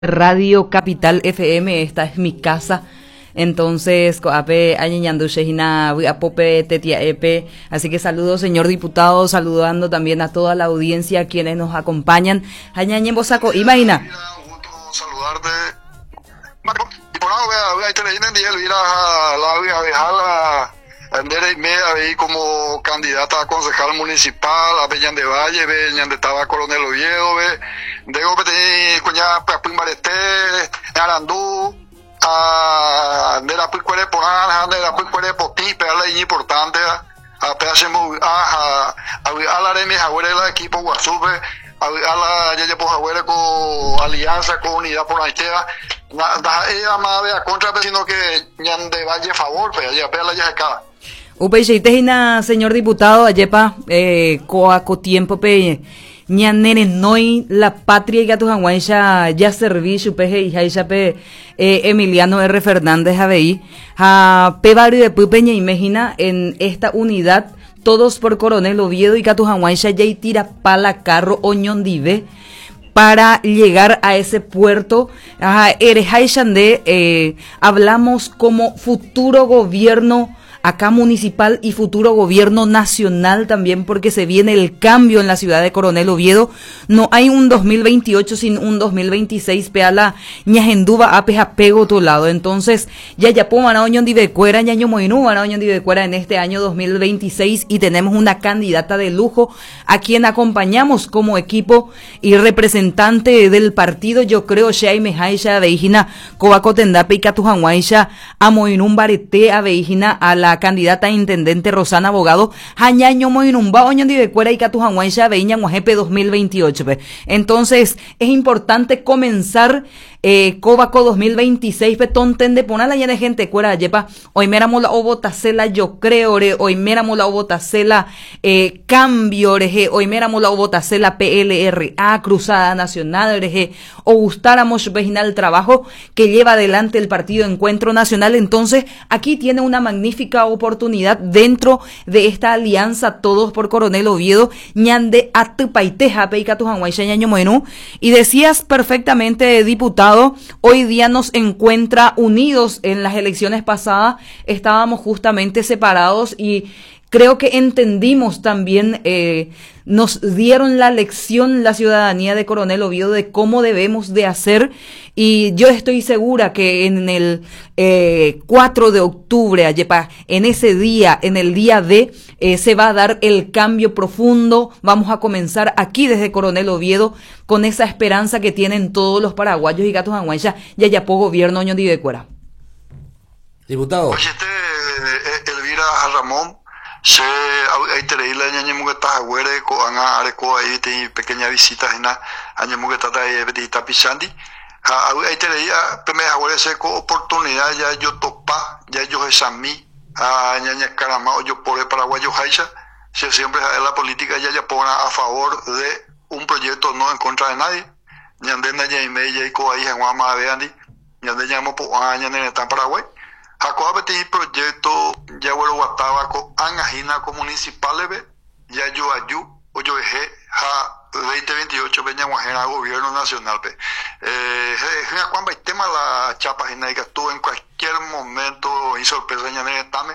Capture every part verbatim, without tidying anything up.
Radio Capital F M, esta es mi casa. Entonces, coape añeñando shejina apope tetia epe. Así que saludos, señor diputado, saludando también a toda la audiencia quienes nos acompañan. Añañen bosaco, imagina. Un gusto saludarte. Y por ahora voy a ir en día ir a la voy a dejar a Andera y media ahí como candidata a concejal municipal, a Beñán de Valle, Beñán de Taba Coronel Oviedo, ve, Dego Pete, Coña Papín Barete, Arandú, a Andera Picuere Porán, Andera Picuere Potí, Peala y importante, a Peachemo, a a la Remi Jaguarela, equipo Guasube, a la Yaya Pojaguere con alianza, con unidad por Aitea, ella más vea contra, sino que Ñan de Valle favor, pero ya Peala ya se acaba. Upeicheitejina, señor diputado, ayepa, eh, coaco tiempo pe, ñanere noi la patria y gatujanguaisha ya servicio peje y jaisha pe, eh, Emiliano R. Fernández Abeí, a pe barrio de Pupeña, imagina en esta unidad, todos por Coronel Oviedo y gatujanguaisha ya y tira pala carro oñondive, para llegar a ese puerto. Ajá, Erejaishande, eh, hablamos como futuro gobierno acá municipal y futuro gobierno nacional también, porque se viene el cambio en la ciudad de Coronel Oviedo. No hay un dos mil veintiocho sin un dos mil veintiséis, peala ñajenduba apeja pego tu lado. Entonces, ya ya po manaoño de cuera, ñaño moinú manaoño de cuera en este año dos mil veintiséis, y tenemos una candidata de lujo a quien acompañamos como equipo y representante del partido. Yo creo Shaime Haisha Aveijina Cobaco Tendape y Catujanguaisha a Moinún Barete Aveijina a la candidata a intendente Rosana Abogado, Jañaño Moinumba, Oño de Cuera y Catujanguaisha Veña Guajepe dos mil veintiocho. Entonces, es importante comenzar eh, Cobaco dos mil veintiséis, petón tende poner la llena de gente cuera yepa, hoy meramos la obotacela, yo creo, re, hoy meramos la obotacela, eh, cambio, reje, hoy meramos la obotacela P L R A, Cruzada Nacional, reje, o gustáramos vejinar el trabajo que lleva adelante el Partido Encuentro Nacional. Entonces, aquí tiene una magnífica oportunidad dentro de esta alianza Todos por Coronel Oviedo, ñande atupaiteja peica tu janguaisha ñaño moenú. Y decías perfectamente, diputado, hoy día nos encuentra unidos. En las elecciones pasadas estábamos justamente separados y creo que entendimos también, eh, nos dieron la lección la ciudadanía de Coronel Oviedo de cómo debemos de hacer, y yo estoy segura que en el eh, cuatro de octubre, ayepa, en ese día, en el día de, eh, se va a dar el cambio profundo. Vamos a comenzar aquí desde Coronel Oviedo con esa esperanza que tienen todos los paraguayos y gatos anguaisha, y ayapo gobierno oño de cuera. Diputado. Oye, este, eh, Elvira Ramón, se hay tereila ñañe mugeta agüere ko anga areko ahí te pequeña visita hina añe mugeta de petita pisandi hay tereila peme agüere se ko oportunidad ya yo topa ya yo esami a ñañe carama o yo por paraguayo haisha se siempre la política ya ya pone a favor de un proyecto, no en contra de nadie. Ñande ñañe meya y ko ahí en guama veandi ñande ñamo po aña en el Paraguay. Jacob este proyecto ya vuelo guatabaco angajina co municipales ve ya yo ayu o yo eje ja veinte veintiocho veña guajera gobierno nacional ve eh ja cuando el tema la chapa gina que estuvo en cualquier momento y sorpresa ña tame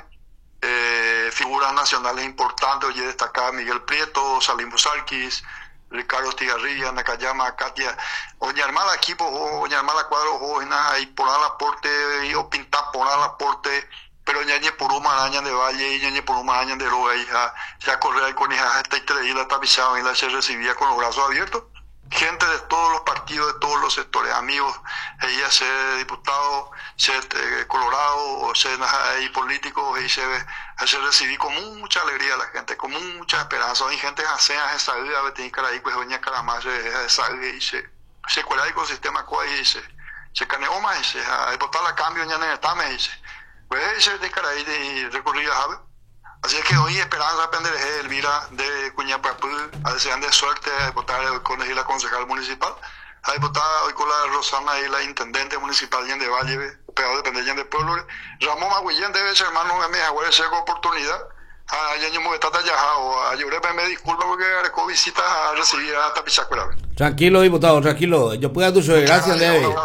eh figuras nacionales importantes, oye destacada Miguel Prieto, Salim Busarquis, Ricardo Tigarrilla, Nakayama, Katia, oña hermana equipo, oña hermana cuadro, oña y por el aporte, y o pintar por el aporte, pero ñañe por una araña de Valle y ñañe por una araña de Roa, hija, ya correr con hija, esta y la tapizaba y la se recibía con los brazos abiertos. Gente de todos los partidos, de todos los sectores, amigos, ella ser diputado, ser eh, colorado, o ser eh, político, y se, se recibí con mucha alegría a la gente, con mucha esperanza. Hay gente que hace esa vida, tiene cara ahí, pues doña Caramá, esa vida, y se, se cuela el ecosistema, y se, se caneó más, y se, a votar la cambio, ya no está, me dice, pues se de cara ahí, de recorrida, ¿sabes? Así es que hoy esperanza aprender de Elvira de Cuñapapú, a desear de suerte a votar con la concejal municipal, a votar hoy con la Rosana y la intendente municipal de Valle, pegado dependiente del pueblo. Ramón Aguillén debe ser hermano de mi abuelo, esa oportunidad. Ah, ya ñemo que está tallajado. Ayure me disculpa porque areco visitas a recibir a Tapichacuera. Tranquilo, diputado, tranquilo. Yo puedo dar tu gracias, David.